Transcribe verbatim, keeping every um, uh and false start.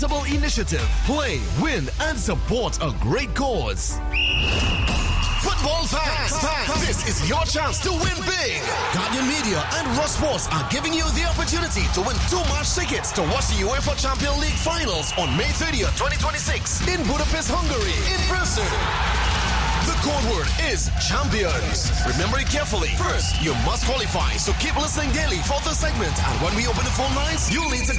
Initiative. Play, win, and support a great cause. Football fans, fans, this is your chance to win big. Guardian Media and Raw Sports are giving you the opportunity to win two match tickets to watch the UEFA Champions League finals on May thirtieth, twenty twenty-six in Budapest, Hungary, in person. The code word is champions. Remember it carefully. First, you must qualify, so keep listening daily for the segment. And when we open the phone lines, you'll need to